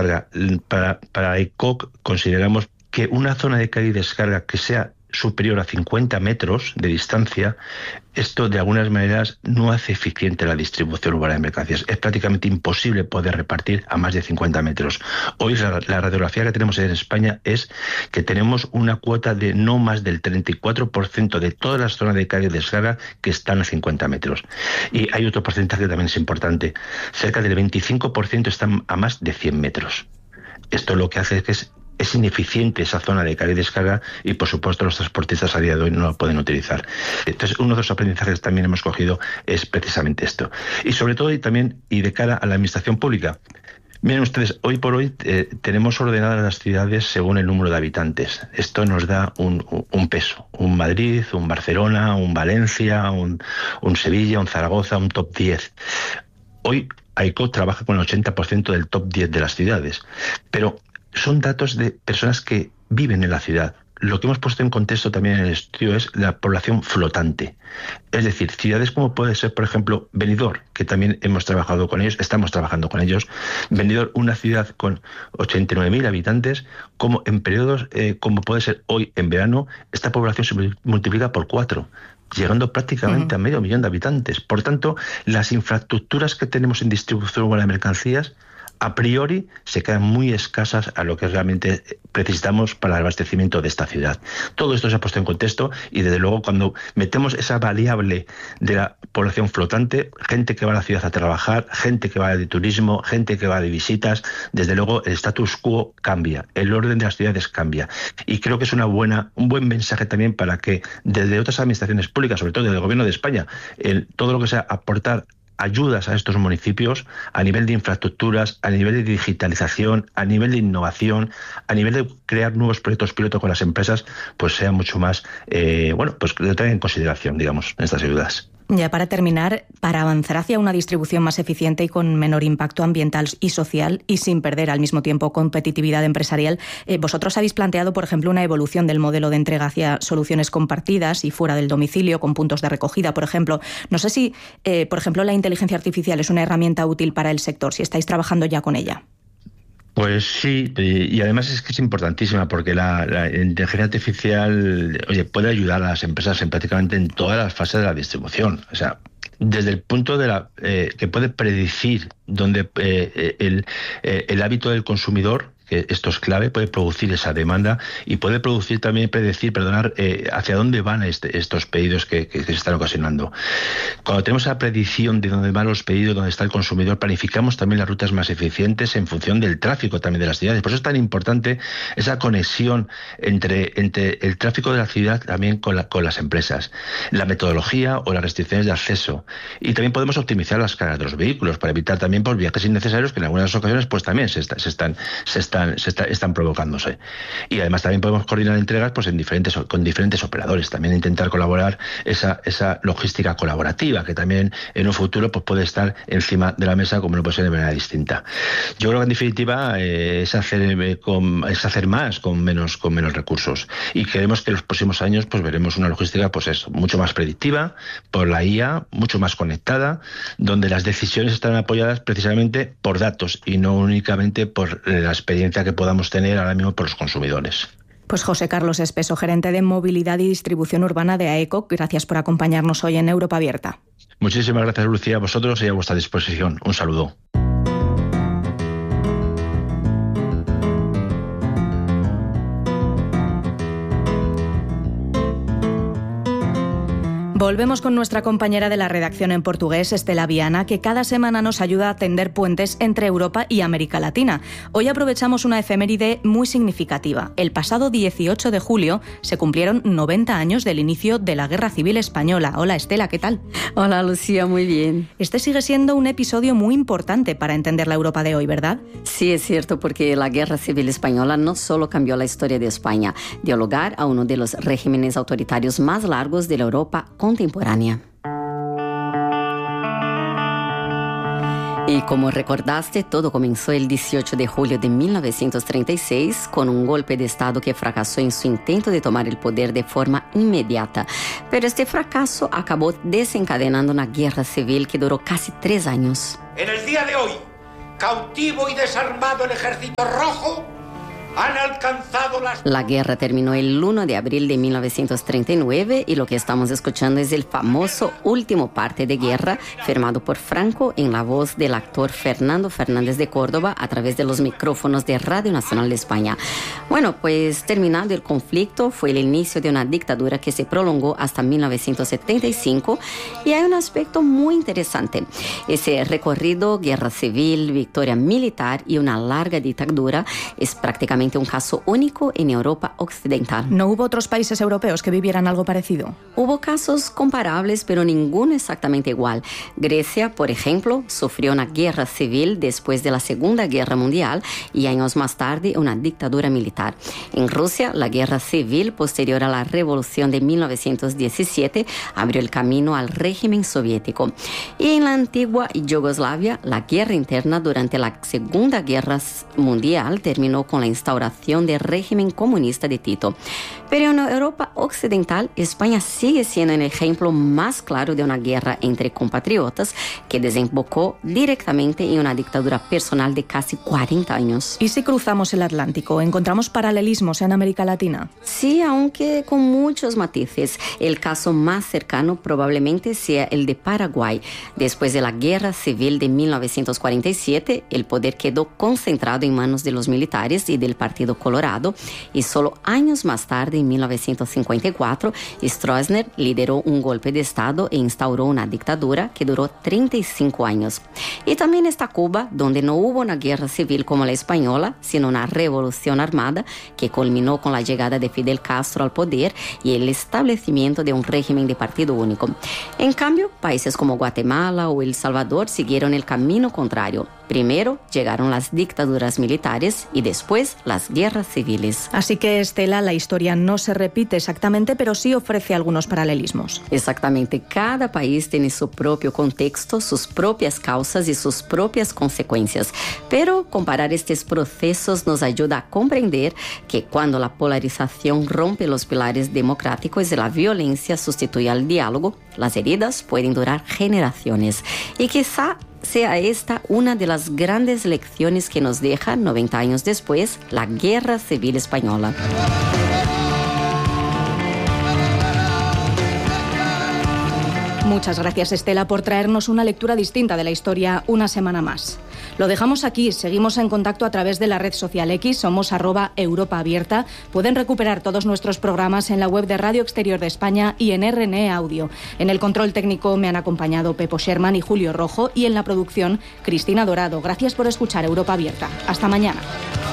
descarga. Para ECOC consideramos que una zona de carga y descarga que sea superior a 50 metros de distancia, esto de algunas maneras no hace eficiente la distribución urbana de mercancías. Es prácticamente imposible poder repartir a más de 50 metros. Hoy la radiografía que tenemos en España es que tenemos una cuota de no más del 34% de todas las zonas de carga y descarga que están a 50 metros. Y hay otro porcentaje que también es importante. Cerca del 25% están a más de 100 metros. Esto lo que hace es ineficiente esa zona de carga y descarga y, por supuesto, los transportistas a día de hoy no lo pueden utilizar. Entonces, uno de los aprendizajes que también hemos cogido es precisamente esto. Y sobre todo, y de cara a la administración pública. Miren ustedes, hoy por hoy tenemos ordenadas las ciudades según el número de habitantes. Esto nos da un peso. Un Madrid, un Barcelona, un Valencia, un Sevilla, un Zaragoza, un top 10. Hoy AECO trabaja con el 80% del top 10 de las ciudades. Pero son datos de personas que viven en la ciudad. Lo que hemos puesto en contexto también en el estudio es la población flotante. Es decir, ciudades como puede ser, por ejemplo, Benidorm, que también estamos trabajando con ellos. Benidorm, una ciudad con 89.000 habitantes, como en periodos, como puede ser hoy en verano, esta población se multiplica por 4. Llegando prácticamente a 500.000 de habitantes. Por tanto, las infraestructuras que tenemos en distribución de mercancías a priori se quedan muy escasas a lo que realmente necesitamos para el abastecimiento de esta ciudad. Todo esto se ha puesto en contexto y, desde luego, cuando metemos esa variable de la población flotante, gente que va a la ciudad a trabajar, gente que va de turismo, gente que va de visitas, desde luego el status quo cambia, el orden de las ciudades cambia. Y creo que es un buen mensaje también para que desde otras administraciones públicas, sobre todo desde el Gobierno de España, todo lo que sea aportar ayudas a estos municipios a nivel de infraestructuras, a nivel de digitalización, a nivel de innovación, a nivel de crear nuevos proyectos piloto con las empresas, pues sea mucho más, pues que lo tengan en consideración, digamos, en estas ayudas. Ya para terminar, para avanzar hacia una distribución más eficiente y con menor impacto ambiental y social y sin perder al mismo tiempo competitividad empresarial, vosotros habéis planteado, por ejemplo, una evolución del modelo de entrega hacia soluciones compartidas y fuera del domicilio, con puntos de recogida, por ejemplo. No sé si, por ejemplo, la inteligencia artificial es una herramienta útil para el sector, si estáis trabajando ya con ella. Pues sí, y además es que es importantísima porque la inteligencia artificial, puede ayudar a las empresas prácticamente en todas las fases de la distribución. O sea, desde el punto de que puede predecir dónde el hábito del consumidor, que esto es clave, puede producir esa demanda y puede predecir hacia dónde van estos pedidos que se están ocasionando. Cuando tenemos esa predicción de dónde van los pedidos, dónde está el consumidor, planificamos también las rutas más eficientes en función del tráfico también de las ciudades. Por eso es tan importante esa conexión entre el tráfico de la ciudad también con las empresas, la metodología o las restricciones de acceso. Y también podemos optimizar las cargas de los vehículos para evitar también viajes innecesarios que en algunas ocasiones pues también se están provocándose. Y además también podemos coordinar entregas pues con diferentes operadores, también intentar colaborar esa logística colaborativa que también en un futuro pues puede estar encima de la mesa como no puede ser de manera distinta. Yo creo que en definitiva es hacer más con menos recursos, y creemos que en los próximos años pues veremos una logística mucho más predictiva por la IA, mucho más conectada, donde las decisiones estarán apoyadas precisamente por datos y no únicamente por la experiencia que podamos tener ahora mismo por los consumidores. Pues José Carlos Espeso, gerente de Movilidad y Distribución Urbana de AECO, gracias por acompañarnos hoy en Europa Abierta. Muchísimas gracias, Lucía, a vosotros y a vuestra disposición. Un saludo. Volvemos con nuestra compañera de la redacción en portugués, Estela Viana, que cada semana nos ayuda a tender puentes entre Europa y América Latina. Hoy aprovechamos una efeméride muy significativa. El pasado 18 de julio se cumplieron 90 años del inicio de la Guerra Civil Española. Hola, Estela, ¿qué tal? Hola, Lucía, muy bien. Este sigue siendo un episodio muy importante para entender la Europa de hoy, ¿verdad? Sí, es cierto, porque la Guerra Civil Española no solo cambió la historia de España, dio lugar a uno de los regímenes autoritarios más largos de la Europa contemporánea. Y como recordaste, todo comenzó el 18 de julio de 1936 con un golpe de Estado que fracasó en su intento de tomar el poder de forma inmediata. Pero este fracaso acabó desencadenando una guerra civil que duró casi 3 años. En el día de hoy, cautivo y desarmado el Ejército Rojo, han alcanzado La guerra terminó el 1 de abril de 1939 y lo que estamos escuchando es el famoso último parte de guerra firmado por Franco en la voz del actor Fernando Fernández de Córdoba a través de los micrófonos de Radio Nacional de España. Bueno, pues terminado el conflicto fue el inicio de una dictadura que se prolongó hasta 1975 y hay un aspecto muy interesante. Ese recorrido, guerra civil, victoria militar y una larga dictadura es prácticamente un caso único en Europa occidental. ¿No hubo otros países europeos que vivieran algo parecido? Hubo casos comparables, pero ninguno exactamente igual. Grecia, por ejemplo, sufrió una guerra civil después de la Segunda Guerra Mundial y años más tarde una dictadura militar. En Rusia, la guerra civil posterior a la revolución de 1917 abrió el camino al régimen soviético. Y en la antigua Yugoslavia, la guerra interna durante la Segunda Guerra Mundial terminó con la instauración del régimen comunista de Tito. Pero en Europa occidental, España sigue siendo el ejemplo más claro de una guerra entre compatriotas que desembocó directamente en una dictadura personal de casi 40 años. ¿Y si cruzamos el Atlántico, encontramos paralelismos en América Latina? Sí, aunque con muchos matices. El caso más cercano probablemente sea el de Paraguay. Después de la guerra civil de 1947, el poder quedó concentrado en manos de los militares y del Partido Colorado, y solo años más tarde, en 1954, Stroessner lideró un golpe de Estado e instauró una dictadura que duró 35 años. Y también está Cuba, donde no hubo una guerra civil como la española, sino una revolución armada que culminó con la llegada de Fidel Castro al poder y el establecimiento de un régimen de partido único. En cambio, países como Guatemala o El Salvador siguieron el camino contrario. Primero llegaron las dictaduras militares y después las guerras civiles. Así que, Estela, la historia no se repite exactamente, pero sí ofrece algunos paralelismos. Exactamente. Cada país tiene su propio contexto, sus propias causas y sus propias consecuencias. Pero comparar estos procesos nos ayuda a comprender que cuando la polarización rompe los pilares democráticos y la violencia sustituye al diálogo, las heridas pueden durar generaciones. Y quizá sea esta una de las grandes lecciones que nos deja, 90 años después, la Guerra Civil Española. Muchas gracias, Estela, por traernos una lectura distinta de la historia una semana más. Lo dejamos aquí, seguimos en contacto a través de la red social X, somos @EuropaAbierta. Pueden recuperar todos nuestros programas en la web de Radio Exterior de España y en RNE Audio. En el control técnico me han acompañado Pepo Sherman y Julio Rojo y en la producción Cristina Dorado. Gracias por escuchar Europa Abierta. Hasta mañana.